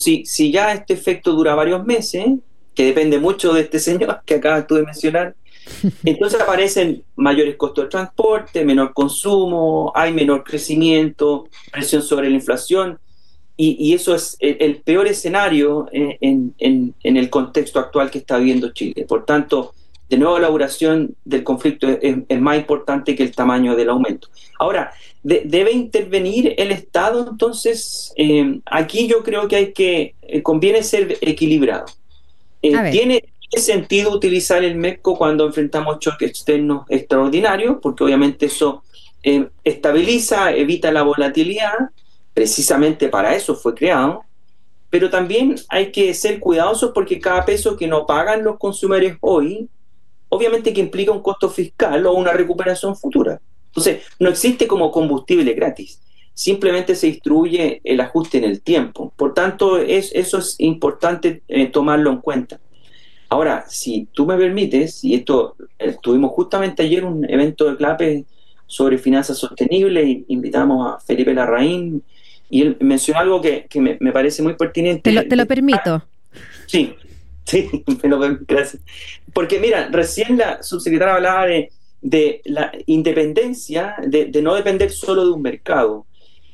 si ya este efecto dura varios meses, que depende mucho de este señor que acabas tú de mencionar, entonces aparecen mayores costos de transporte, menor consumo, hay menor crecimiento, presión sobre la inflación, y eso es el peor escenario en el contexto actual que está viviendo Chile. Por tanto, de nuevo la duración del conflicto es más importante que el tamaño del aumento. Ahora, ¿debe intervenir el Estado? Entonces, aquí yo creo que conviene ser equilibrado. ¿Tiene sentido utilizar el MEPCO cuando enfrentamos choques externos extraordinarios? Porque obviamente eso estabiliza, evita la volatilidad, precisamente para eso fue creado, pero también hay que ser cuidadosos porque cada peso que no pagan los consumidores hoy, obviamente que implica un costo fiscal o una recuperación futura. Entonces, no existe como combustible gratis, simplemente se distribuye el ajuste en el tiempo. Por tanto, eso es importante tomarlo en cuenta. Ahora, si tú me permites, y esto tuvimos justamente ayer un evento de CLAPE sobre finanzas sostenibles, invitamos a Felipe Larraín, y él mencionó algo que me parece muy pertinente. Te lo permito. Sí, gracias. Porque mira, recién la subsecretaria hablaba de la independencia, de no depender solo de un mercado.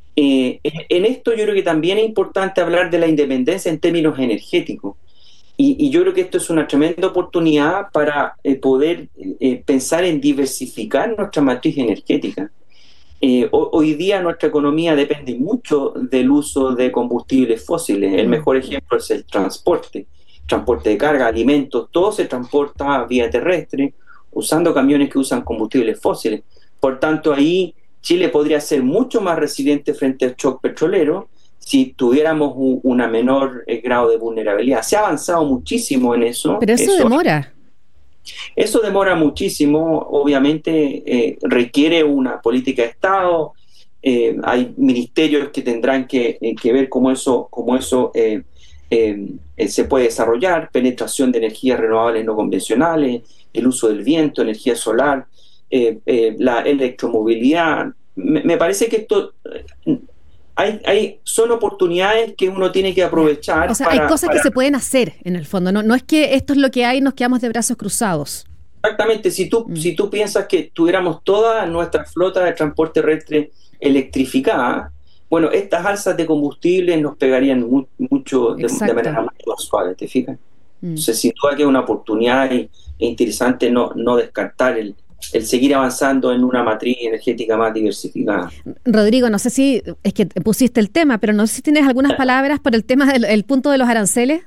En esto yo creo que también es importante hablar de la independencia en términos energéticos. Y yo creo que esto es una tremenda oportunidad para poder pensar en diversificar nuestra matriz energética. Hoy día nuestra economía depende mucho del uso de combustibles fósiles. El mejor ejemplo es el transporte de carga, alimentos, todo se transporta vía terrestre usando camiones que usan combustibles fósiles. Por tanto, ahí Chile podría ser mucho más resiliente frente al shock petrolero si tuviéramos un menor grado de vulnerabilidad. Se ha avanzado muchísimo en eso. Pero eso demora. Eso demora muchísimo, obviamente requiere una política de Estado, hay ministerios que tendrán que ver cómo eso se puede desarrollar, penetración de energías renovables no convencionales, el uso del viento, energía solar, la electromovilidad. Me parece que esto son oportunidades que uno tiene que aprovechar. O sea, hay cosas que se pueden hacer en el fondo, no es que esto es lo que hay y nos quedamos de brazos cruzados. Exactamente, si tú piensas que tuviéramos toda nuestra flota de transporte terrestre electrificada, bueno, estas alzas de combustible nos pegarían mucho de manera más suave, ¿te fijas? Entonces, sin duda que es una oportunidad interesante no descartar el seguir avanzando en una matriz energética más diversificada. Rodrigo, no sé si es que pusiste el tema, pero no sé si tienes algunas palabras por el tema del punto de los aranceles.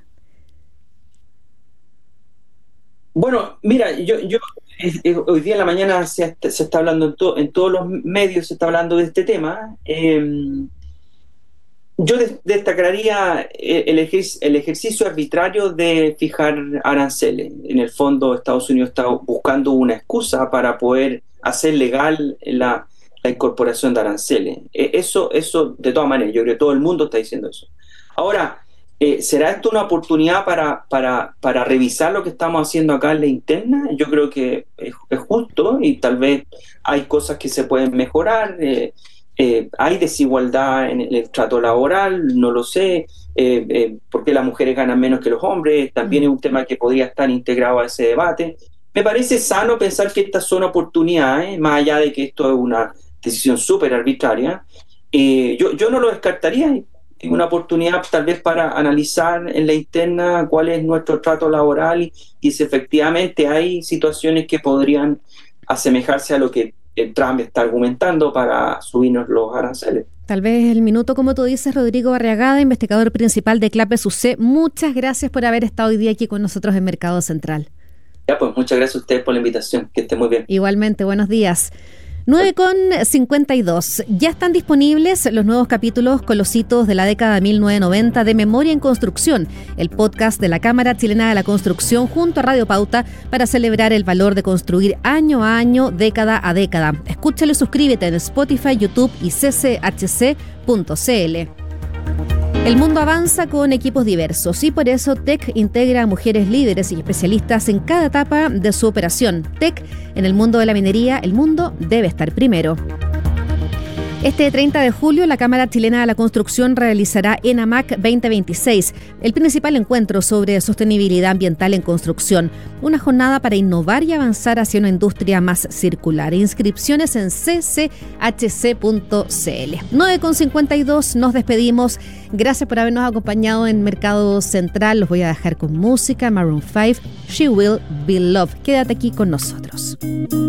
Desde Mira, hoy día en la mañana se está hablando en todos los medios, se está hablando de este tema. Yo destacaría el ejercicio arbitrario de fijar aranceles. En el fondo, Estados Unidos está buscando una excusa para poder hacer legal la incorporación de aranceles. Eso, de todas maneras, yo creo que todo el mundo está diciendo eso. Ahora, ¿será esto una oportunidad para revisar lo que estamos haciendo acá en la interna? Yo creo que es justo y tal vez hay cosas que se pueden mejorar. Hay desigualdad en el trato laboral, no lo sé, porque las mujeres ganan menos que los hombres, también es un tema que podría estar integrado a ese debate. Me parece sano pensar que estas son oportunidades, más allá de que esto es una decisión súper arbitraria. Yo no lo descartaría, es una oportunidad tal vez para analizar en la interna cuál es nuestro trato laboral y si efectivamente hay situaciones que podrían asemejarse a lo que Trump está argumentando para subirnos los aranceles. Tal vez el minuto, como tú dices, Rodrigo Barriagada, investigador principal de CLAPE SUC. Muchas gracias por haber estado hoy día aquí con nosotros en Mercado Central. Ya, pues muchas gracias a ustedes por la invitación. Que estén muy bien. Igualmente, buenos días. 9:52. Ya están disponibles los nuevos capítulos con los hitos de la década de 1990 de Memoria en Construcción, el podcast de la Cámara Chilena de la Construcción junto a Radio Pauta para celebrar el valor de construir año a año, década a década. Escúchalo y suscríbete en Spotify, YouTube y cchc.cl. El mundo avanza con equipos diversos y por eso TEC integra a mujeres líderes y especialistas en cada etapa de su operación. TEC, en el mundo de la minería, el mundo debe estar primero. Este 30 de julio, la Cámara Chilena de la Construcción realizará ENAMAC 2026, el principal encuentro sobre sostenibilidad ambiental en construcción, una jornada para innovar y avanzar hacia una industria más circular. Inscripciones en cchc.cl. 9:52, nos despedimos. Gracias por habernos acompañado en Mercado Central. Los voy a dejar con música. Maroon 5, She Will Be Loved. Quédate aquí con nosotros.